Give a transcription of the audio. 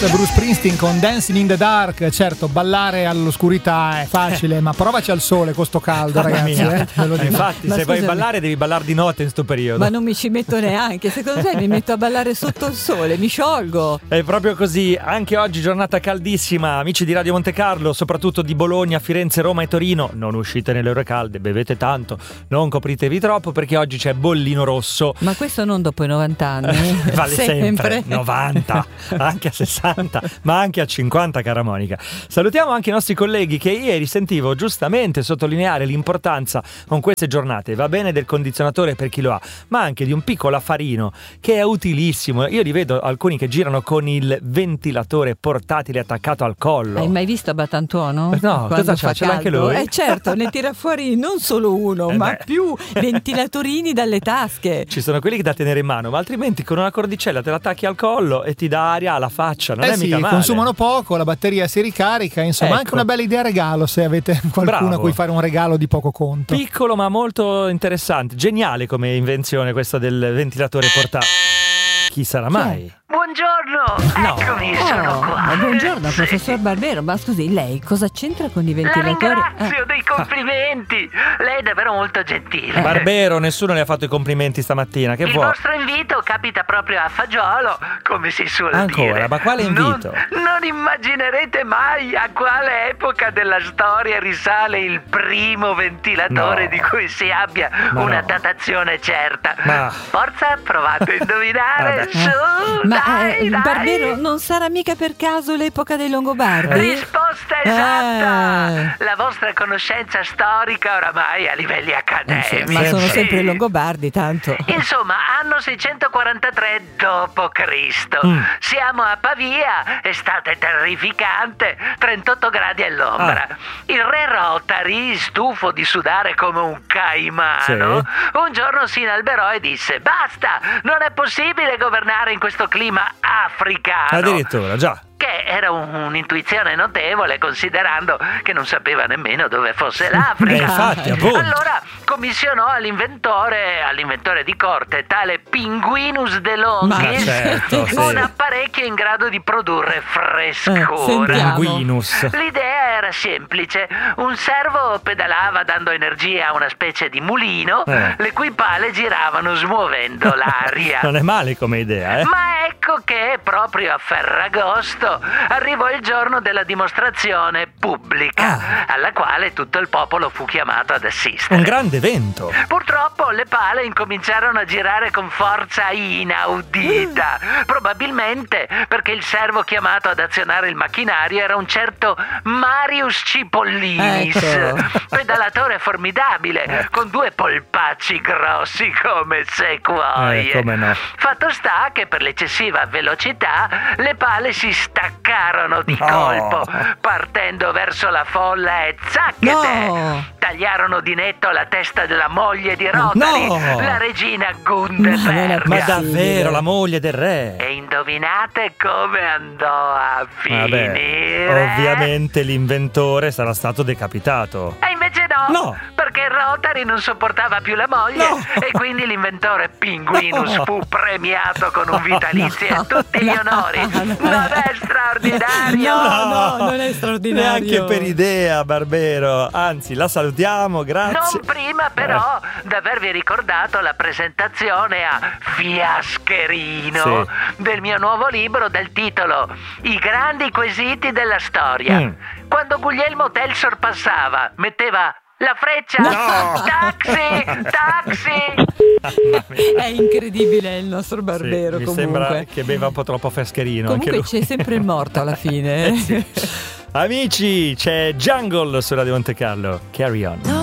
Bruce Springsteen con Dancing in the Dark. Certo, ballare all'oscurità è facile, ma provaci al sole con sto caldo, ragazzi. Ve lo dico. Infatti, Ma se vuoi scusami. ballare devi ballare di notte in sto periodo. Ma non mi ci metto neanche. Secondo te mi metto a ballare sotto il sole? Mi sciolgo. È proprio così, anche oggi giornata caldissima, amici di Radio Monte Carlo, soprattutto di Bologna, Firenze, Roma e Torino. Non uscite nelle ore calde, bevete tanto, non copritevi troppo perché oggi c'è bollino rosso. Ma questo non dopo i 90 anni. Vale sempre 90, anche a 60, ma anche a 50, cara Monica. Salutiamo anche i nostri colleghi che ieri sentivo giustamente sottolineare l'importanza con queste giornate, va bene del condizionatore per chi lo ha, ma anche di un piccolo affarino che è utilissimo. Io li vedo alcuni che girano con il ventilatore portatile attaccato al collo. Hai mai visto Abbatantuono? No, Quando cosa fa c'ha? Ce l'ha anche caldo? lui? Certo, ne tira fuori non solo uno, ma più ventilatorini dalle tasche. Ci sono quelli che da tenere in mano, ma altrimenti con una cordicella te l'attacchi al collo e ti dà aria alla faccia. Non è sì, mica male. consumano poco, la batteria si ricarica, insomma, Ecco. anche una bella idea regalo se avete qualcuno Bravo. a cui fare un regalo di poco conto. Piccolo ma molto interessante, geniale come invenzione questa del ventilatore portatile. Chi sarà mai? Buongiorno, No. eccomi, sono qua. Ma buongiorno, Sì. professor Barbero. Ma scusi, lei cosa c'entra con i La ventilatori? ringrazio dei complimenti. Lei è davvero molto gentile. Barbero, nessuno le ha fatto i complimenti stamattina, che Il vuoi? vostro invito capita proprio a fagiolo, come si suol Ancora? dire. Ma quale invito? Non immaginerete mai a quale epoca della storia risale il primo ventilatore No. di cui si abbia Ma una no. datazione certa. Ma- Forza, provate a indovinare. Vabbè. Su, Ma dai, dai. Barbero, non sarà mica per caso l'epoca dei Longobardi? Risposta esatta! La vostra conoscenza storica oramai a livelli accademici. Ma sono Sì. sempre i Longobardi, tanto. Insomma, anno 643 d.C. Siamo a Pavia, estate terrificante, 38 gradi all'ombra. Il re Rotary, stufo di sudare come un caimano, un giorno si inalberò e disse: basta, non è possibile governare in questo clima africano. Addirittura, già. Che era un'intuizione notevole, considerando che non sapeva nemmeno dove fosse l'Africa. Infatti, appunto. Allora commissionò all'inventore di corte, tale Pinguinus de Longis, Ma certo, sì. un apparecchio in grado di produrre frescura. sentiamo. Pinguinus. L'idea era semplice: un servo pedalava dando energia a una specie di mulino, le cui pale giravano smuovendo l'aria. Non è male come idea, eh? Ma ecco che proprio a Ferragosto arrivò il giorno della dimostrazione pubblica, alla quale tutto il popolo fu chiamato ad assistere. Un grande evento. Purtroppo le pale incominciarono a girare con forza inaudita, probabilmente perché il servo chiamato ad azionare il macchinario era un certo Marius Cipollinis, Ecco. pedalatore formidabile, con due polpacci grossi come sequoie. Come no. Fatto sta che per l'eccessiva velocità le pale si staccarono di colpo, partendo verso la folla e zacchete! No! Tagliarono di netto la testa della moglie di Rotary, No! la regina Gundeberga. Ma davvero, la moglie del re? E indovinate come andò a finire? Vabbè, ovviamente l'inventore sarà stato decapitato. E invece no, No. perché Rotary non sopportava più la moglie, No. e quindi l'inventore Pinguinus No. fu premiato con un vitalizio e tutti gli onori. Non è straordinario? No, non è straordinario. Neanche per idea, Barbero. Anzi, la salutiamo, grazie. Non prima però d'avervi ricordato la presentazione a Fiascherino del mio nuovo libro dal titolo I grandi quesiti della storia. Quando Guglielmo Tell sorpassava, metteva la freccia. No. Taxi. È incredibile il nostro Barbero, mi comunque. sembra che beva un po' troppo Fiascherino. Comunque anche lui. c'è sempre il morto alla fine. Amici, c'è Jungle su Radio Monte Carlo. Carry on.